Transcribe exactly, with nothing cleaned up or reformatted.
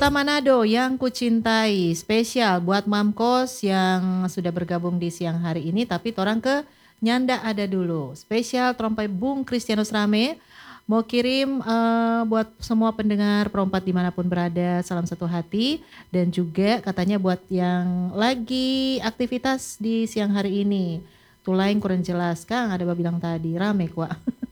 Kota Manado yang kucintai, spesial buat Mamkos yang sudah bergabung di siang hari ini, tapi torang ke Nyanda ada dulu. Spesial trompai Bung Kristianus Rame, mau kirim eh, buat semua pendengar perompat dimanapun berada, salam satu hati. Dan juga katanya buat yang lagi aktivitas di siang hari ini. Tulaing kurang jelas, Kang ada bilang tadi, rame kuak.